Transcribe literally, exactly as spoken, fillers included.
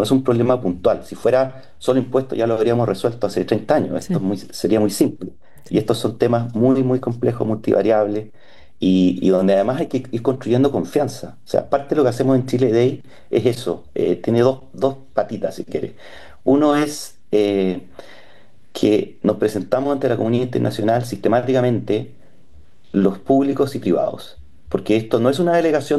no es un problema puntual. Si fuera solo impuestos ya lo habríamos resuelto hace treinta años. Esto Sí, es muy- sería muy simple. Y sí. estos son temas muy, muy complejos, multivariables, y, y donde además hay que ir construyendo confianza. O sea, parte de lo que hacemos en Chile Day es eso. Eh, tiene dos, dos patitas, si quieres. Uno es eh, que nos presentamos ante la comunidad internacional sistemáticamente, los públicos y privados. Porque esto no es una delegación